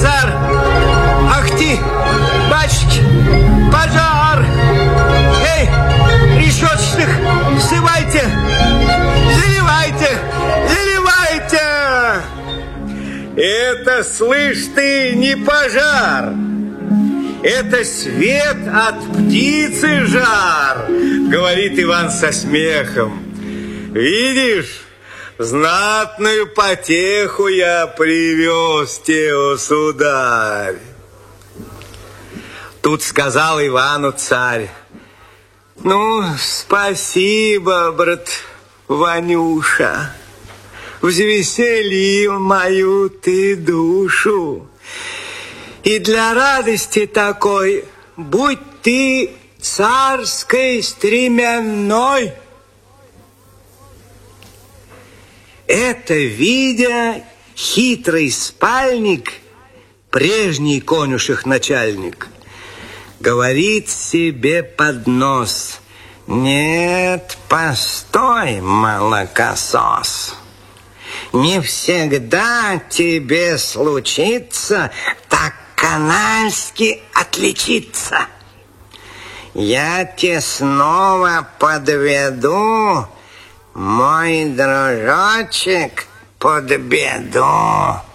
Базар! Ах ты, батюшки, пожар! Эй, решеточных, всывайте! Заливайте! Заливайте! Это, слышь ты, не пожар! Это свет от птицы жар, говорит Иван со смехом. Видишь, знатную потеху я привез тебе, о сударь. Тут сказал Ивану царь: ну, спасибо, брат Ванюша, взвеселил мою ты душу. И для радости такой будь ты царской стременной. Это, видя, хитрый спальник, прежний конюших начальник, говорит себе под нос: нет, постой, молокосос, не всегда тебе случится так канальски отличиться. Я те снова подведу, мой дружочек, под беду.